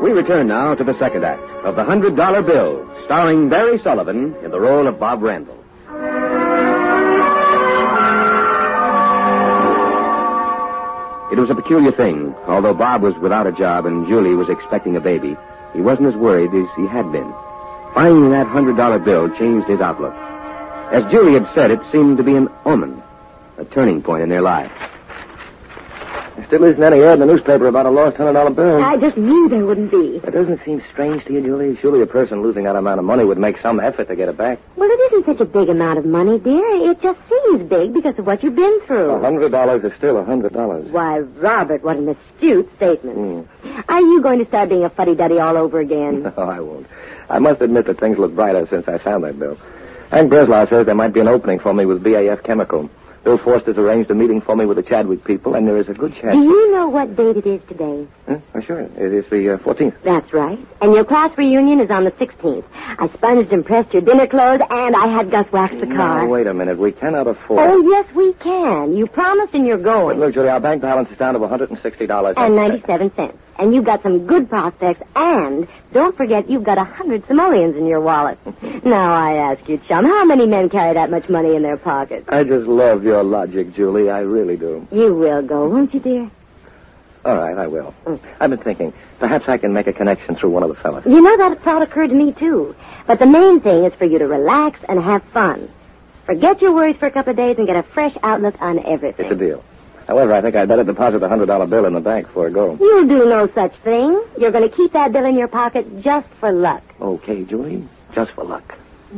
We return now to the second act of The $100 Bill, starring Barry Sullivan in the role of Bob Randall. It was a peculiar thing. Although Bob was without a job and Julie was expecting a baby, he wasn't as worried as he had been. Finding that $100 bill changed his outlook. As Julie had said, it seemed to be an omen, a turning point in their lives. There still isn't any ad in the newspaper about a lost $100 bill. I just knew there wouldn't be. It doesn't seem strange to you, Julie? Surely a person losing that amount of money would make some effort to get it back. Well, it isn't such a big amount of money, dear. It just seems big because of what you've been through. $100 is still $100. Why, Robert, what an astute statement. Are you going to start being a fuddy-duddy all over again? No, I won't. I must admit that things look brighter since I found that bill. Hank Breslau says there might be an opening for me with BAF Chemical. Bill Forster's arranged a meeting for me with the Chadwick people, and there is a good chance... Do you know what date it is today? Oh, sure. It is the 14th. That's right. And your class reunion is on the 16th. I sponged and pressed your dinner clothes, and I had Gus wax the car. No, wait a minute. We cannot afford... Oh, yes, we can. You promised and you're going. Look, Julie, our bank balance is down to $160. And 97 cents. And you've got some good prospects, and don't forget you've got 100 simoleons in your wallet. Now, I ask you, chum, how many men carry that much money in their pockets? I just love your logic, Julie. I really do. You will go, won't you, dear? All right, I will. I've been thinking, perhaps I can make a connection through one of the fellas. You know, that thought occurred to me, too. But the main thing is for you to relax and have fun. Forget your worries for a couple of days and get a fresh outlook on everything. It's a deal. However, I think I'd better deposit the $100 bill in the bank before I go. You'll do no such thing. You're going to keep that bill in your pocket just for luck. Okay, Julie, just for luck.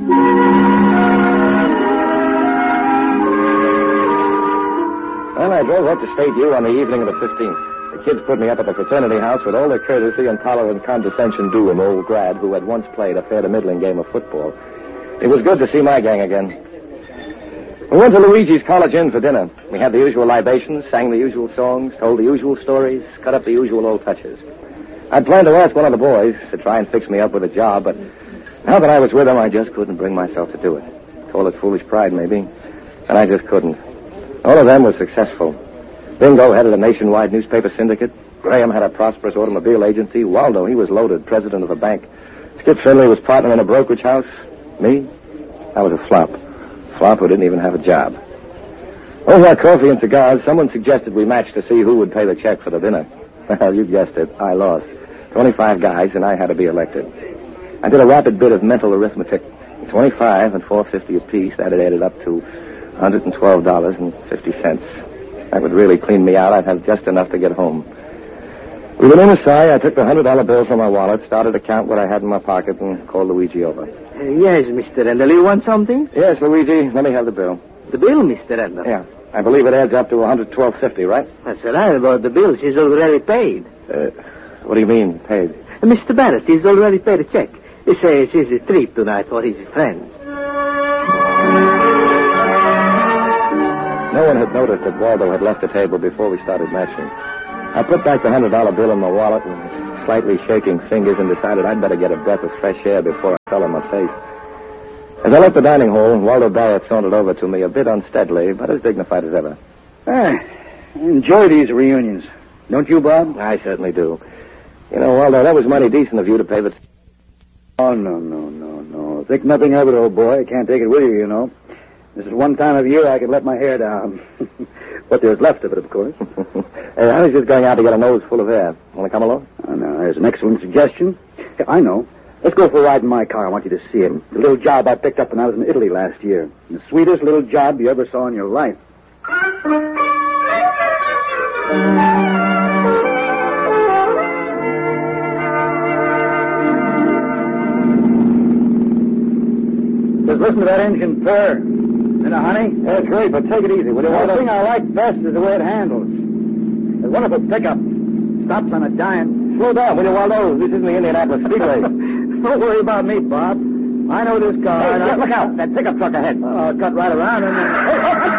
Well, I drove up to State U on the evening of the 15th. The kids put me up at the fraternity house with all the courtesy and tolerant condescension due an old grad who had once played a fair to middling game of football. It was good to see my gang again. We went to Luigi's College Inn for dinner. We had the usual libations, sang the usual songs, told the usual stories, cut up the usual old touches. I'd planned to ask one of the boys to try and fix me up with a job, but now that I was with him, I just couldn't bring myself to do it. Call it foolish pride, maybe, and I just couldn't. All of them were successful. Bingo headed a nationwide newspaper syndicate. Graham had a prosperous automobile agency. Waldo, he was loaded, president of a bank. Skip Finley was partner in a brokerage house. Me? I was a flop. Flop who didn't even have a job. Over our coffee and cigars, someone suggested we match to see who would pay the check for the dinner. Well, you guessed it. I lost. 25 guys, and I had to be elected. I did a rapid bit of mental arithmetic. 25 and $4.50 apiece, that had added up to $112.50. That would really clean me out. I'd have just enough to get home. With an inner sigh, I took the $100 bill from my wallet, started to count what I had in my pocket, and called Luigi over. Yes, Mr. Randall. You want something? Yes, Luigi. Let me have the bill. The bill, Mr. Randall? Yeah. I believe it adds up to $112.50, right? That's right. About the bill, she's already paid. What do you mean, paid? Mr. Barrett, he's already paid a check. He says it's a treat tonight for his friends. No one had noticed that Waldo had left the table before we started matching. I put back the $100 bill in my wallet with slightly shaking fingers and decided I'd better get a breath of fresh air before I fell on my face. As I left the dining hall, Waldo Barrett sauntered over to me a bit unsteadily, but as dignified as ever. I enjoy these reunions. Don't you, Bob? I certainly do. You know, Waldo, that was mighty decent of you to pay the... Oh, no. Think nothing of it, old boy. I can't take it with you, you know. This is one time of year I can let my hair down. What there's left of it, of course. Hey, I was just going out to get a nose full of air. Want to come along? Oh, no, there's an excellent suggestion. Yeah, I know. Let's go for a ride in my car. I want you to see it. The little job I picked up when I was in Italy last year. The sweetest little job you ever saw in your life. Just listen to that engine purr. Honey? That's great, but take it easy, will you? The thing I like best is the way it handles. It's a wonderful pickup. Stops on a dime. Slow down, will you, Waldo? This isn't the Indianapolis Speedway. Don't worry about me, Bob. I know this car. Hey, look out. That pickup truck ahead. I'll cut right around and...